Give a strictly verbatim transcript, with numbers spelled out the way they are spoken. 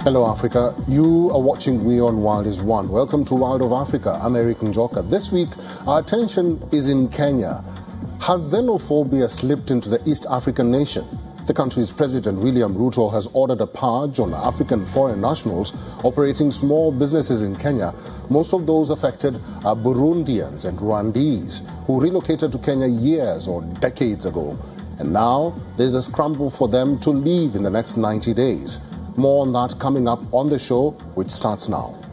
Hello Africa, you are watching WION Wild is One. Welcome to Wild of Africa. I'm Eric Njoka. This week, our attention is in Kenya. Has xenophobia slipped into the East African nation? The country's President William Ruto has ordered a purge on African foreign nationals operating small businesses in Kenya. Most of those affected are Burundians and Rwandese who relocated to Kenya years or decades ago. And now there's a scramble for them to leave in the next ninety days. More on that coming up on the show, which starts now.